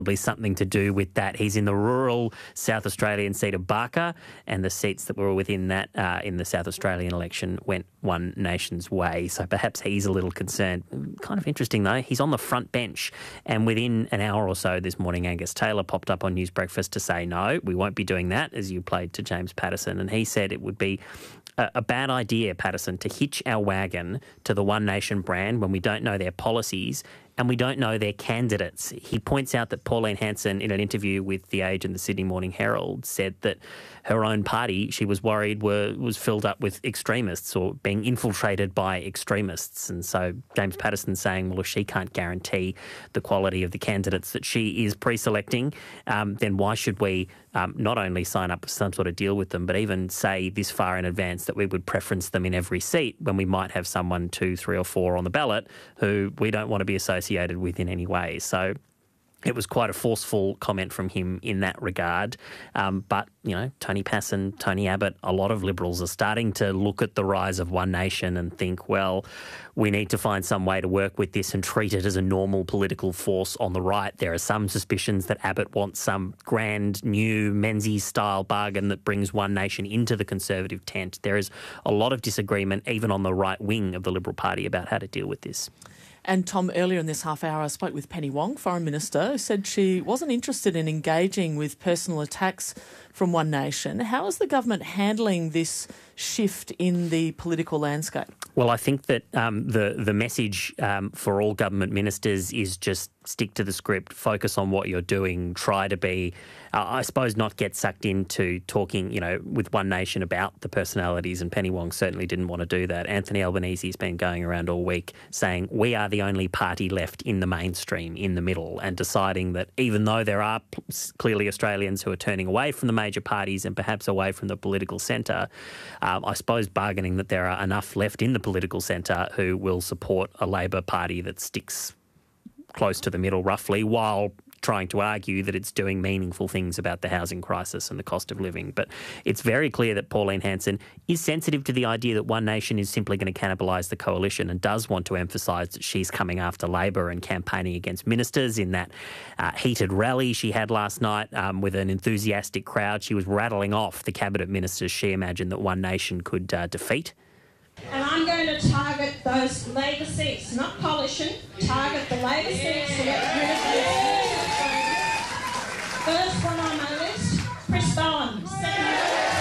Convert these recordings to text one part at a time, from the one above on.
Probably something to do with that. He's in the rural South Australian seat of Barker, and the seats that were within that in the South Australian election went One Nation's way. So perhaps he's a little concerned. Kind of interesting though, he's on the front bench, and within an hour or so this morning, Angus Taylor popped up on News Breakfast to say, no, we won't be doing that, as you played to James Patterson. And he said it would be a bad idea, Patterson, to hitch our wagon to the One Nation brand when we don't know their policies and we don't know their candidates. He points out that Pauline Hanson, in an interview with The Age and the Sydney Morning Herald, said that her own party, she was worried, was filled up with extremists or being infiltrated by extremists. And so James Patterson saying, well, if she can't guarantee the quality of the candidates that she is pre-selecting, then why should we not only sign up for some sort of deal with them, but even say this far in advance that we would preference them in every seat when we might have someone 2, 3 or 4 on the ballot who we don't want to be associated with in any way. So it was quite a forceful comment from him in that regard. But, you know, Tony Passon, Tony Abbott, a lot of Liberals are starting to look at the rise of One Nation and think, well, we need to find some way to work with this and treat it as a normal political force on the right. There are some suspicions that Abbott wants some grand new Menzies-style bargain that brings One Nation into the Conservative tent. There is a lot of disagreement, even on the right wing of the Liberal Party, about how to deal with this. And Tom, earlier in this half hour, I spoke with Penny Wong, Foreign Minister, who said she wasn't interested in engaging with personal attacks from One Nation. How is the government handling this shift in the political landscape? Well, I think that the message for all government ministers is just stick to the script, focus on what you're doing, try to be, I suppose, not get sucked into talking, you know, with One Nation about the personalities, and Penny Wong certainly didn't want to do that. Anthony Albanese's been going around all week saying we are the only party left in the mainstream, in the middle, and deciding that even though there are clearly Australians who are turning away from the major parties and perhaps away from the political centre, I suppose bargaining that there are enough left in the political centre who will support a Labor Party that sticks close to the middle roughly, while trying to argue that it's doing meaningful things about the housing crisis and the cost of living. But it's very clear that Pauline Hanson is sensitive to the idea that One Nation is simply going to cannibalise the coalition and does want to emphasise that she's coming after Labor and campaigning against ministers. In that heated rally she had last night with an enthusiastic crowd, she was rattling off the cabinet ministers she imagined that One Nation could defeat. And I'm going to target those Labor seats, not coalition, target the Labor seats to get rid of this. First one on my list, Chris Bowen. Second,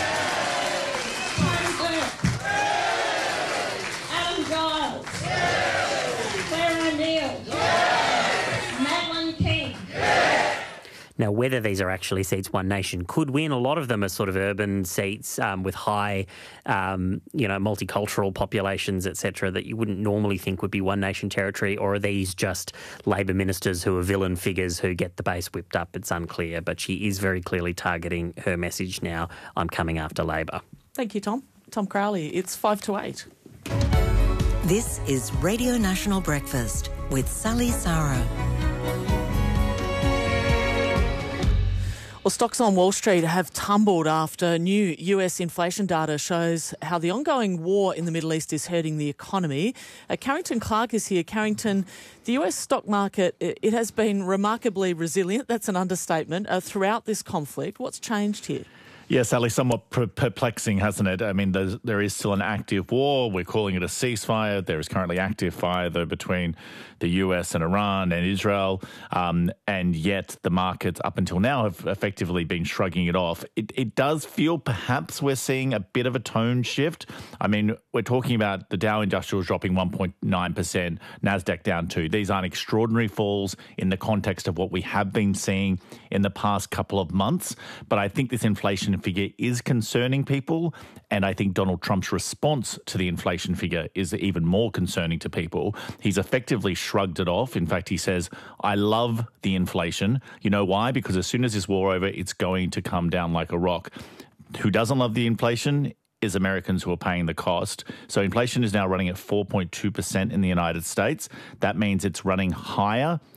Tony Burke. Adam Giles. Claire O'Neill. Madeleine King. Now, whether these are actually seats One Nation could win, a lot of them are sort of urban seats with high, multicultural populations, etc., that you wouldn't normally think would be One Nation territory, or are these just Labor ministers who are villain figures who get the base whipped up? It's unclear, but she is very clearly targeting her message now, I'm coming after Labor. Thank you, Tom. Tom Crowley, it's 5 to 8. This is Radio National Breakfast with Sally Sarah. Well, stocks on Wall Street have tumbled after new US inflation data shows how the ongoing war in the Middle East is hurting the economy. Carrington Clark is here. Carrington, the US stock market, it has been remarkably resilient, that's an understatement, throughout this conflict. What's changed here? Yeah, Sally, somewhat perplexing, hasn't it? I mean, there is still an active war. We're calling it a ceasefire. There is currently active fire, though, between the US and Iran and Israel, and yet the markets up until now have effectively been shrugging it off. It does feel perhaps we're seeing a bit of a tone shift. I mean, we're talking about the Dow Industrials dropping 1.9%, NASDAQ down 2%. These aren't extraordinary falls in the context of what we have been seeing in the past couple of months, but I think this inflation figure is concerning people, and I think Donald Trump's response to the inflation figure is even more concerning to people. He's effectively shrugged it off. In fact, he says, I love the inflation. You know why? Because as soon as this war over, it's going to come down like a rock. Who doesn't love the inflation is Americans who are paying the cost. So inflation is now running at 4.2% in the United States. That means it's running higher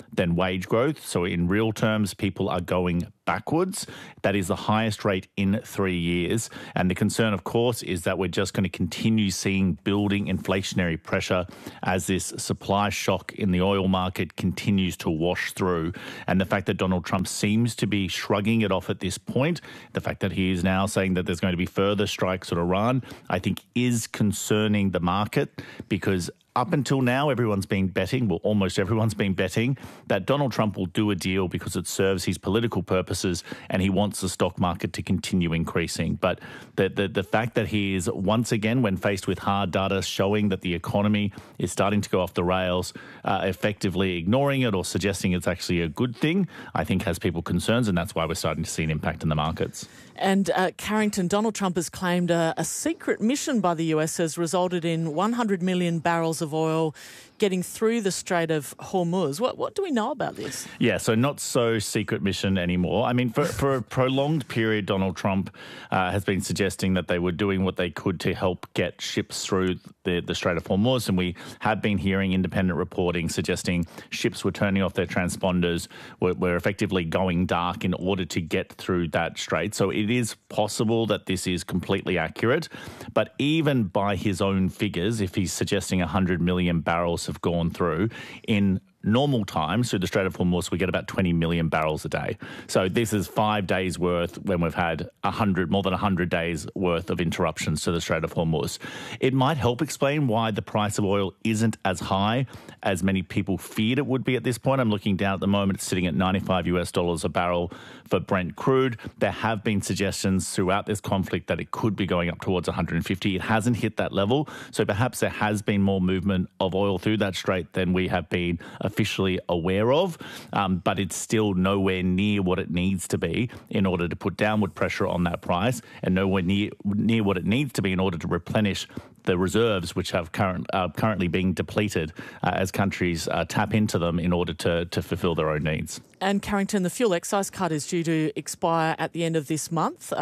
than wage growth. So in real terms, people are going backwards. That is the highest rate in 3 years. And the concern, of course, is that we're just going to continue seeing building inflationary pressure as this supply shock in the oil market continues to wash through. And the fact that Donald Trump seems to be shrugging it off at this point, the fact that he is now saying that there's going to be further strikes on Iran, I think is concerning the market, because up until now, everyone's been betting, well, almost everyone's been betting, that Donald Trump will do a deal because it serves his political purposes and he wants the stock market to continue increasing. But the fact that he is once again, when faced with hard data showing that the economy is starting to go off the rails, effectively ignoring it or suggesting it's actually a good thing, I think has people concerns, and that's why we're starting to see an impact in the markets. And Carrington, Donald Trump has claimed a secret mission by the US has resulted in 100 million barrels of oil getting through the Strait of Hormuz. What do we know about this? Yeah, so not so secret mission anymore. I mean, for a prolonged period, Donald Trump has been suggesting that they were doing what they could to help get ships through the Strait of Hormuz, and we have been hearing independent reporting suggesting ships were turning off their transponders, were effectively going dark in order to get through that strait. So it is possible that this is completely accurate, but even by his own figures, if he's suggesting 100 million barrels have gone through, in normal times through the Strait of Hormuz, we get about 20 million barrels a day. So this is 5 days worth when we've had more than 100 days worth of interruptions to the Strait of Hormuz. It might help explain why the price of oil isn't as high as many people feared it would be at this point. I'm looking down at the moment, it's sitting at $95 a barrel for Brent crude. There have been suggestions throughout this conflict that it could be going up towards 150. It hasn't hit that level. So perhaps there has been more movement of oil through that strait than we have been officially aware of, but it's still nowhere near what it needs to be in order to put downward pressure on that price, and nowhere near what it needs to be in order to replenish the reserves, which have currently being depleted as countries tap into them in order to fulfil their own needs. And Carrington, the fuel excise cut is due to expire at the end of this month.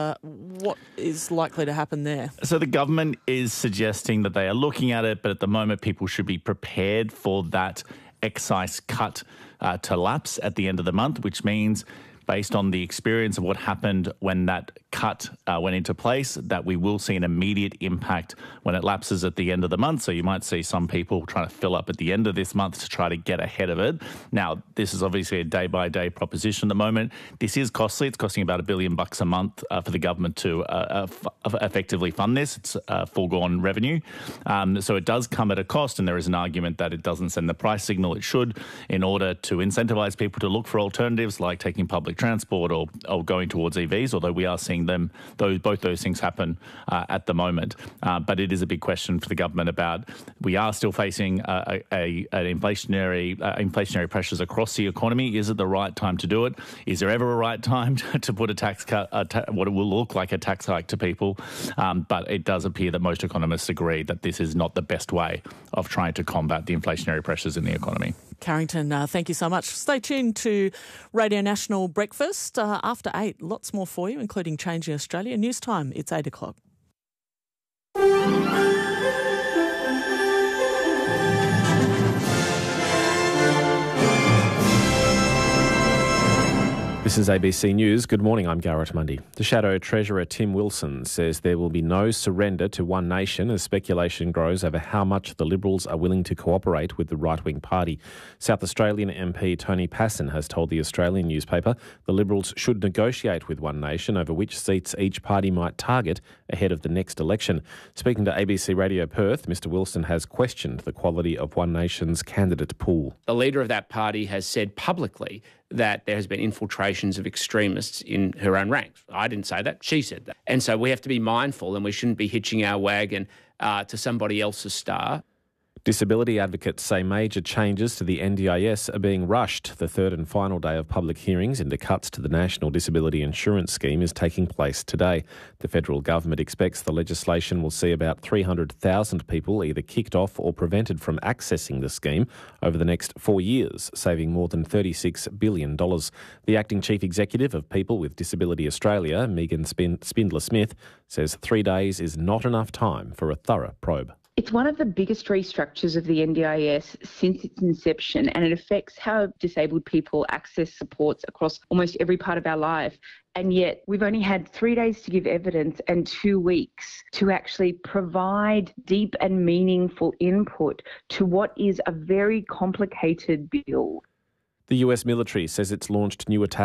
What is likely to happen there? So the government is suggesting that they are looking at it, but at the moment people should be prepared for that excise cut to lapse at the end of the month, which means, based on the experience of what happened when that cut went into place, that we will see an immediate impact when it lapses at the end of the month. So you might see some people trying to fill up at the end of this month to try to get ahead of it. Now, this is obviously a day-by-day proposition at the moment. This is costly. It's costing about $1 billion a month for the government to effectively fund this. It's foregone revenue. So it does come at a cost, and there is an argument that it doesn't send the price signal it should in order to incentivize people to look for alternatives like taking public transport or going towards EVs, although we are seeing both those things happen at the moment. But it is a big question for the government about, we are still facing an inflationary pressures across the economy. Is it the right time to do it? Is there ever a right time to put a tax cut, what it will look like a tax hike to people? But it does appear that most economists agree that this is not the best way of trying to combat the inflationary pressures in the economy. Carrington, thank you so much. Stay tuned to Radio National Breakfast after 8. Lots more for you, including Changing Australia. News time, it's 8 o'clock. This is ABC News. Good morning, I'm Garrett Mundy. The Shadow Treasurer Tim Wilson says there will be no surrender to One Nation as speculation grows over how much the Liberals are willing to cooperate with the right-wing party. South Australian MP Tony Passon has told the Australian newspaper the Liberals should negotiate with One Nation over which seats each party might target ahead of the next election. Speaking to ABC Radio Perth, Mr Wilson has questioned the quality of One Nation's candidate pool. The leader of that party has said publicly that there has been infiltrations of extremists in her own ranks. I didn't say that, she said that. And so we have to be mindful, and we shouldn't be hitching our wagon to somebody else's star. Disability advocates say major changes to the NDIS are being rushed. The third and final day of public hearings into cuts to the National Disability Insurance Scheme is taking place today. The federal government expects the legislation will see about 300,000 people either kicked off or prevented from accessing the scheme over the next 4 years, saving more than $36 billion. The acting chief executive of People with Disability Australia, Megan Spindler-Smith, says 3 days is not enough time for a thorough probe. It's one of the biggest restructures of the NDIS since its inception, and it affects how disabled people access supports across almost every part of our life. And yet we've only had 3 days to give evidence and 2 weeks to actually provide deep and meaningful input to what is a very complicated bill. The US military says it's launched new attacks